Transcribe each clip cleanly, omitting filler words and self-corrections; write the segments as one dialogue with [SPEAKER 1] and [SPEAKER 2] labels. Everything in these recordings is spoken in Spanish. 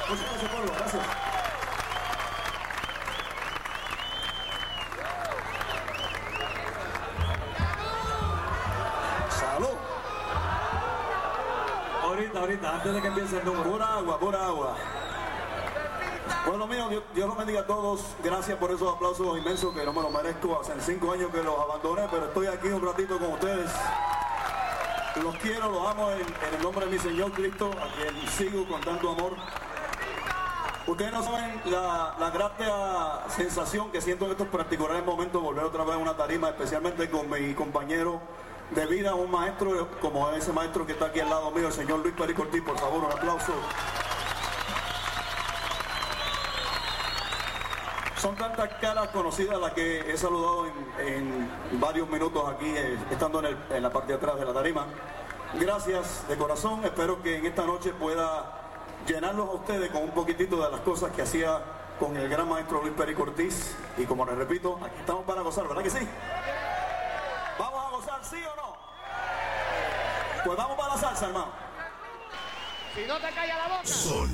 [SPEAKER 1] Muchas gracias, pueblo. Gracias. Salud.
[SPEAKER 2] Ahorita, antes de que empiece el número.
[SPEAKER 1] Pura agua, pura agua. Bueno, mío, Dios los bendiga a todos. Gracias por esos aplausos inmensos que no me los merezco. Hace 5 años que los abandoné, pero estoy aquí un ratito con ustedes. Los quiero, los amo en el nombre de mi Señor Cristo, a quien sigo con tanto amor. Ustedes no saben la grata sensación que siento en estos particulares momentos volver otra vez a una tarima, especialmente con mi compañero de vida, un maestro como ese maestro que está aquí al lado mío, el señor Luis Perico Ortiz. Por favor, un aplauso. Son tantas caras conocidas las que he saludado en varios minutos aquí, estando en la parte de atrás de la tarima. Gracias de corazón, espero que en esta noche pueda llenarlos a ustedes con un poquitito de las cosas que hacía con el gran maestro Luis Perico Ortiz. Y como les repito, aquí estamos para gozar, ¿verdad que sí? ¿Vamos a gozar, sí o no? Pues vamos para la salsa, hermano.
[SPEAKER 3] Si no te calla la boca.
[SPEAKER 4] Sol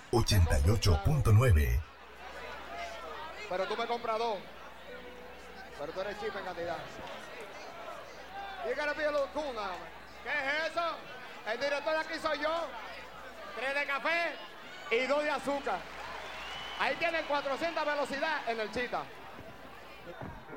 [SPEAKER 4] 88.9.
[SPEAKER 3] Pero tú me compras 2. Pero tú eres cheap en cantidad. You gotta be a little cool now, man. ¿Qué es eso? El director de aquí soy yo. 3 de café y 2 de azúcar. Ahí tienen 400 velocidad en el chita.